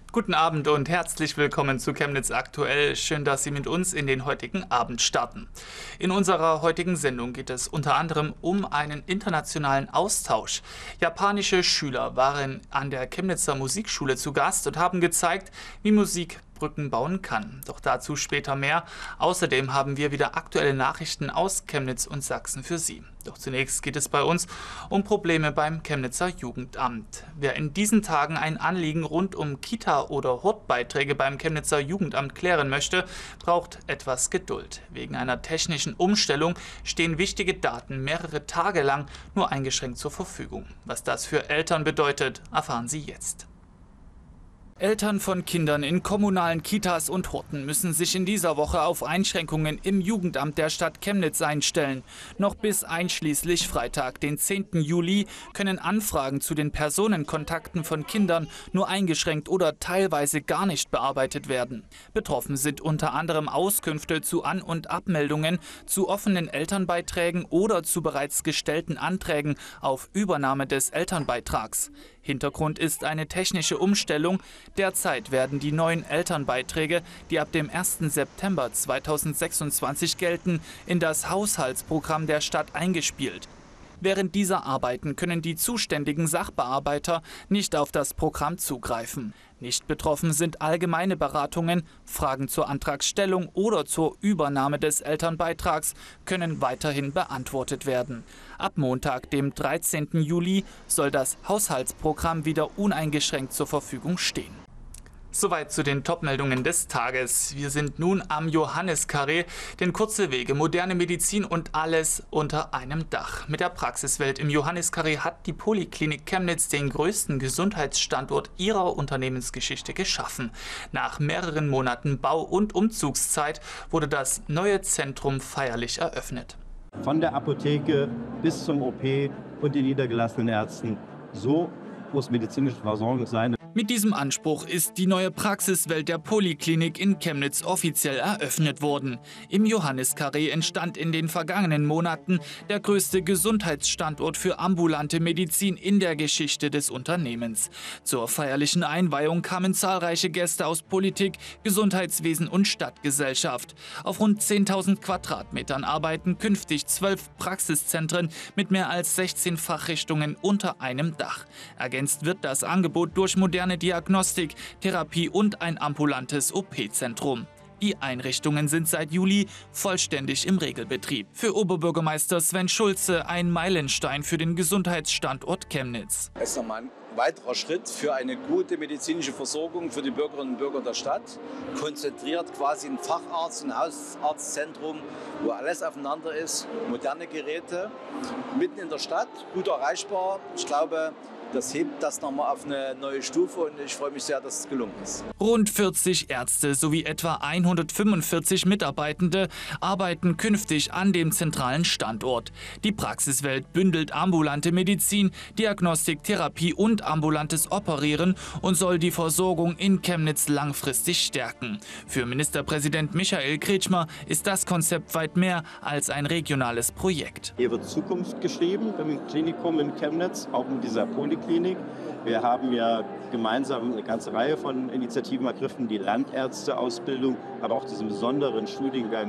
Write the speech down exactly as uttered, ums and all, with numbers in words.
Guten Abend und herzlich willkommen zu Chemnitz aktuell. Schön, dass Sie mit uns in den heutigen Abend starten. In unserer heutigen Sendung geht es unter anderem um einen internationalen Austausch. Japanische Schüler waren an der Chemnitzer Musikschule zu Gast und haben gezeigt, wie Musik Brücken bauen kann. Doch dazu später mehr. Außerdem haben wir wieder aktuelle Nachrichten aus Chemnitz und Sachsen für Sie. Doch zunächst geht es bei uns um Probleme beim Chemnitzer Jugendamt. Wer in diesen Tagen ein Anliegen rund um Kita- oder Hortbeiträge beim Chemnitzer Jugendamt klären möchte, braucht etwas Geduld. Wegen einer technischen Umstellung stehen wichtige Daten mehrere Tage lang nur eingeschränkt zur Verfügung. Was das für Eltern bedeutet, erfahren Sie jetzt. Eltern von Kindern in kommunalen Kitas und Horten müssen sich in dieser Woche auf Einschränkungen im Jugendamt der Stadt Chemnitz einstellen. Noch bis einschließlich Freitag, den zehnten Juli, können Anfragen zu den Personenkontakten von Kindern nur eingeschränkt oder teilweise gar nicht bearbeitet werden. Betroffen sind unter anderem Auskünfte zu An- und Abmeldungen, zu offenen Elternbeiträgen oder zu bereits gestellten Anträgen auf Übernahme des Elternbeitrags. Hintergrund ist eine technische Umstellung. Derzeit werden die neuen Elternbeiträge, die ab dem ersten September zweitausendsechsundzwanzig gelten, in das Haushaltsprogramm der Stadt eingespielt. Während dieser Arbeiten können die zuständigen Sachbearbeiter nicht auf das Programm zugreifen. Nicht betroffen sind allgemeine Beratungen, Fragen zur Antragstellung oder zur Übernahme des Elternbeitrags können weiterhin beantwortet werden. Ab Montag, dem dreizehnten Juli, soll das Haushaltsprogramm wieder uneingeschränkt zur Verfügung stehen. Soweit zu den Top-Meldungen des Tages. Wir sind nun am Johanniskarree, denn kurze Wege, moderne Medizin und alles unter einem Dach. Mit der Praxiswelt im Johanniskarree hat die Poliklinik Chemnitz den größten Gesundheitsstandort ihrer Unternehmensgeschichte geschaffen. Nach mehreren Monaten Bau- und Umzugszeit wurde das neue Zentrum feierlich eröffnet. Von der Apotheke bis zum O P und den niedergelassenen Ärzten. So muss medizinische Versorgung sein. Mit diesem Anspruch ist die neue Praxiswelt der Poliklinik in Chemnitz offiziell eröffnet worden. Im Johanniskarree entstand in den vergangenen Monaten der größte Gesundheitsstandort für ambulante Medizin in der Geschichte des Unternehmens. Zur feierlichen Einweihung kamen zahlreiche Gäste aus Politik, Gesundheitswesen und Stadtgesellschaft. Auf rund zehntausend Quadratmetern arbeiten künftig zwölf Praxiszentren mit mehr als sechzehn Fachrichtungen unter einem Dach. Ergänzt wird das Angebot durch moderne Diagnostik, Therapie und ein ambulantes O P-Zentrum. Die Einrichtungen sind seit Juli vollständig im Regelbetrieb. Für Oberbürgermeister Sven Schulze ein Meilenstein für den Gesundheitsstandort Chemnitz. Es ist nochmal ein weiterer Schritt für eine gute medizinische Versorgung für die Bürgerinnen und Bürger der Stadt. Konzentriert quasi ein Facharzt- und Hausarztzentrum, wo alles aufeinander ist. Moderne Geräte, mitten in der Stadt, gut erreichbar. Ich glaube, das hebt das nochmal auf eine neue Stufe und ich freue mich sehr, dass es gelungen ist. Rund vierzig Ärzte sowie etwa hundertfünfundvierzig Mitarbeitende arbeiten künftig an dem zentralen Standort. Die Praxiswelt bündelt ambulante Medizin, Diagnostik, Therapie und ambulantes Operieren und soll die Versorgung in Chemnitz langfristig stärken. Für Ministerpräsident Michael Kretschmer ist das Konzept weit mehr als ein regionales Projekt. Hier wird Zukunft geschrieben im Klinikum in Chemnitz, auch mit dieser Poliklinik. Wir haben ja gemeinsam eine ganze Reihe von Initiativen ergriffen, die Landärzteausbildung, aber auch diesen besonderen Studiengang